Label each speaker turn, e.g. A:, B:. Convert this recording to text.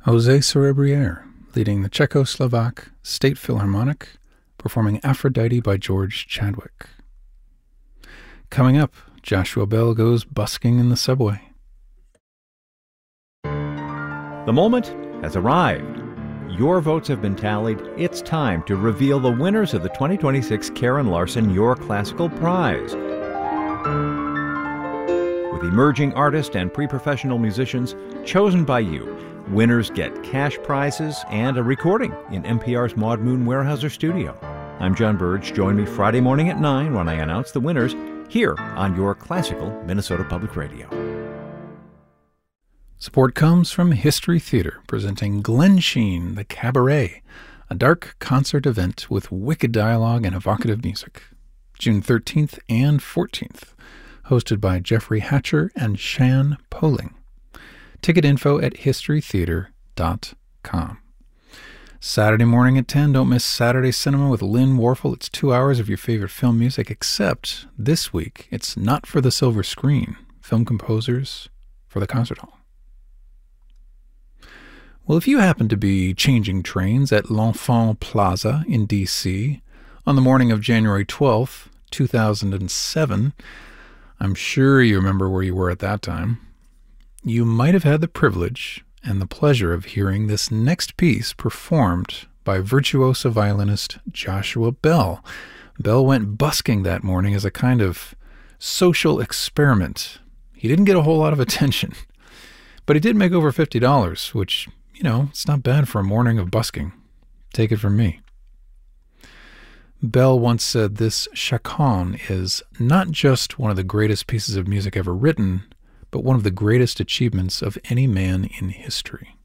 A: José Cerebriere, leading the Czechoslovak State Philharmonic, performing Aphrodite by George Chadwick. Coming up, Joshua Bell goes busking in the subway.
B: The moment has arrived. Your votes have been tallied. It's time to reveal the winners of the 2026 Karen Larson Your Classical Prize. With emerging artists and pre-professional musicians chosen by you, winners get cash prizes and a recording in NPR's Maud Moon Weyerhaeuser studio. I'm John Burge. Join me Friday morning at 9 when I announce the winners here on Your Classical Minnesota Public Radio.
A: Support comes from History Theater, presenting Glensheen, the Cabaret, a dark concert event with wicked dialogue and evocative music. June 13th and 14th, hosted by Jeffrey Hatcher and Shan Poling. Ticket info at historytheater.com. Saturday morning at 10, don't miss Saturday Cinema with Lynn Warfel. It's 2 hours of your favorite film music, except this week, it's not for the silver screen. Film composers for the concert hall. Well, if you happen to be changing trains at L'Enfant Plaza in D.C. on the morning of January 12th, 2007, I'm sure you remember where you were at that time. You might have had the privilege and the pleasure of hearing this next piece performed by virtuoso violinist Joshua Bell. Bell went busking that morning as a kind of social experiment. He didn't get a whole lot of attention, but he did make over $50, which, it's not bad for a morning of busking. Take it from me. Bell once said this chaconne is not just one of the greatest pieces of music ever written, but one of the greatest achievements of any man in history.